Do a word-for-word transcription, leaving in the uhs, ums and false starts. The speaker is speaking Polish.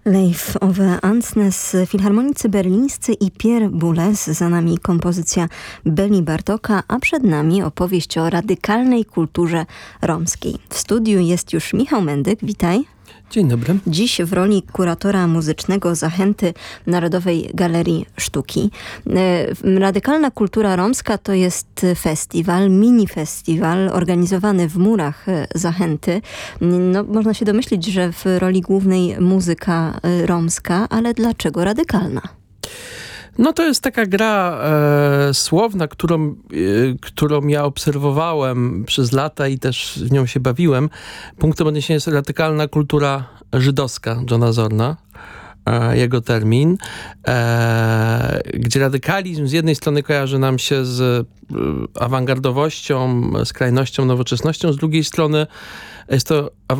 Leif Ove Andsnes, filharmonicy berlińscy i Pierre Boulez, za nami kompozycja Beli Bartoka, a przed nami opowieść o radykalnej kulturze romskiej. W studiu jest już Michał Mendyk, witaj. Dzień dobry. Dziś w roli kuratora muzycznego Zachęty Narodowej Galerii Sztuki. Radykalna kultura romska to jest festiwal, mini festiwal organizowany w murach Zachęty. No, można się domyślić, że w roli głównej muzyka romska, ale dlaczego radykalna? No to jest taka gra e, słowna, którą, e, którą ja obserwowałem przez lata i też w nią się bawiłem. Punktem odniesienia jest radykalna kultura żydowska Johna Zorna, e, jego termin, e, gdzie radykalizm z jednej strony kojarzy nam się z e, awangardowością, skrajnością, nowoczesnością, z drugiej strony jest to